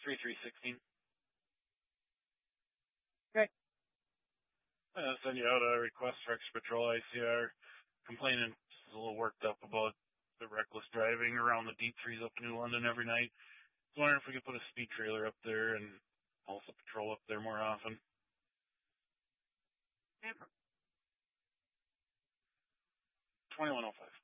3316. Okay. I'll send you out a request for extra patrol ICR. Complaining is a little worked up about the reckless driving around the deep freeze up in New London every night. I was wondering if we could put a speed trailer up there and also patrol up there more often. 2105.